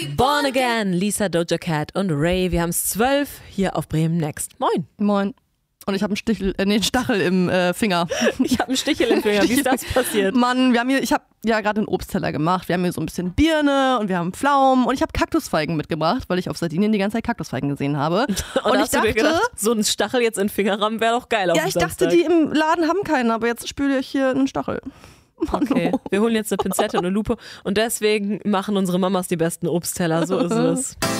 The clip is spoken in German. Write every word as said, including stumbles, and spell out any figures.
Born Again, Lisa, Doja Cat und Ray. Wir haben es zwölf hier auf Bremen Next. Moin. Moin. Und ich habe einen Stichel, äh, nee, einen Stachel im äh, Finger. Ich habe einen Stichel im Finger. Wie ist das passiert? Mann, wir haben hier, ich habe ja gerade einen Obstteller gemacht. Wir haben hier so ein bisschen Birne und wir haben Pflaumen und ich habe Kaktusfeigen mitgebracht, weil ich auf Sardinien die ganze Zeit Kaktusfeigen gesehen habe. Und, und hast ich dachte, du dir gedacht, so ein Stachel jetzt in den Finger rammen wäre doch geil auf Ja, ich Samstag. dachte, die im Laden haben keinen, aber jetzt spüre ich hier einen Stachel. Okay, wir holen jetzt eine Pinzette und eine Lupe und deswegen machen unsere Mamas die besten Obstteller, so ist es.